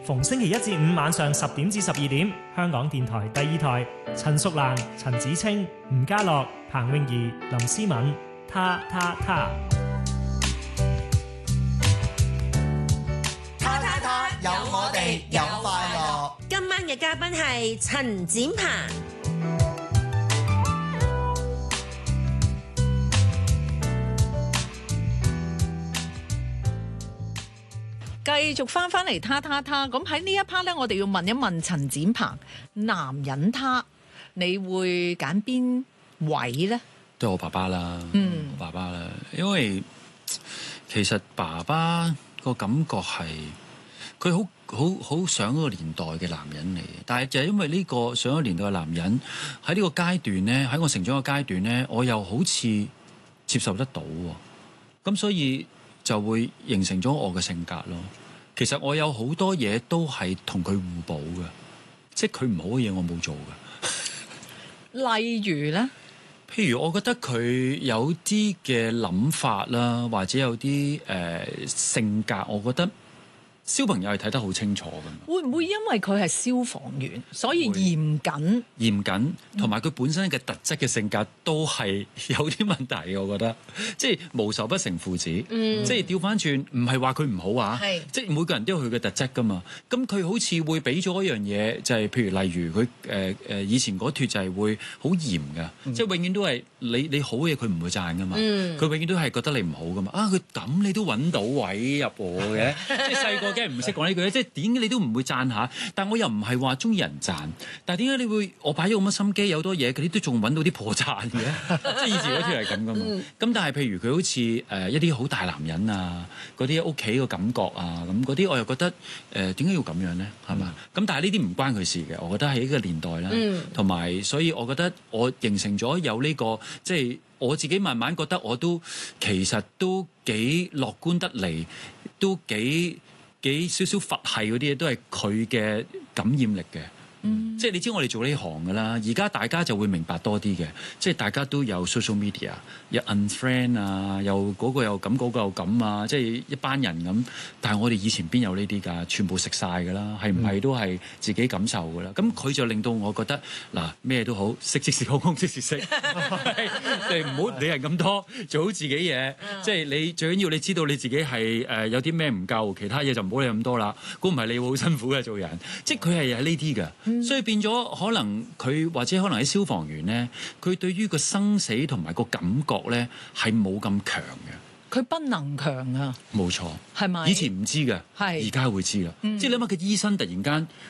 逢星期一至五晚上10點至12點，香港電台第二台，陳淑蘭、陳子清、吳家樂、彭詠儀、林思敏，他。 有我哋，有快樂。 今晚嘅嘉賓係陳展鵬。 繼續翻嚟他，咁喺呢一 part 咧，我哋要問一問陳展鵬，男人他，你會揀邊位咧？ 都係我爸爸啦，我爸爸啦，因為其實爸爸個感覺係佢好上一個年代嘅男人嚟嘅，但係就係因為呢個上一個年代嘅男人喺呢個階段咧，喺我成長嘅階段咧，我又好似接受得到喎，咁所以就會形成咗我嘅性格咯。其實我有好多嘢都係同佢互補嘅，即係佢唔好嘅嘢我冇做嘅。 例如咧， 譬如我覺得佢有啲嘅諗法啦，或者有啲性格，我覺得小朋友係睇得好清楚㗎嘛。 會唔會因為佢係消防員，所以嚴謹？嚴謹，同埋佢本身嘅特質嘅性格都係有啲問題嘅，我覺得。即係無仇不成父子，即係調翻轉，唔係話佢唔好啊。即係每個人都有佢嘅特質㗎嘛。咁佢好似會俾咗一樣嘢，就係譬如例如佢以前嗰脱就係會好嚴㗎，即係永遠都係你好嘅嘢佢唔會讚㗎嘛。佢永遠都係覺得你唔好㗎嘛。啊，佢咁你都揾到位入我嘅，即係細個。梗係唔識講呢句咧，即係點解你都唔會讚下？但我又唔係話中意人讚，但係點解你會我擺咗咁多心機，有多嘢，佢哋都仲揾到啲破綻嘅？即係以前嗰條係咁噶嘛。咁但係譬如佢好似一啲好大男人啊，嗰啲屋企個感覺啊，咁嗰啲我又覺得點解要咁樣咧？係嘛？咁但係呢啲唔關佢事嘅，我覺得喺呢個年代啦，同埋所以我覺得我形成咗有呢個即係我自己慢慢覺得我都其實都幾樂觀得嚟，都幾少少佛系嗰啲嘢都係佢嘅感染力嘅。即係你知我哋做呢行㗎啦，而家大家就會明白多啲嘅，即係大家都有 social media， 有 unfriend 啊，又嗰個又咁，嗰個又咁啊，即係一班人咁。但係我哋以前邊有呢啲㗎？全部食晒㗎啦，係唔係都係自己感受㗎啦？咁佢就令到我覺得嗱，咩都好，識即是好，空即是識，你唔好理人咁多，做好自己嘢。即係你最緊要你知道你自己係有啲咩唔夠，其他嘢就唔好理咁多啦。估唔係你會好辛苦嘅做人，即係佢係呢啲㗎。所以變咗可能佢或者可能喺消防員咧，佢對於個生死同埋個感覺咧係冇咁強嘅。 佢不能強啊！ 冇錯， 係咪？ 以前唔知嘅，而家會知啦。即係你諗下，個醫生突然間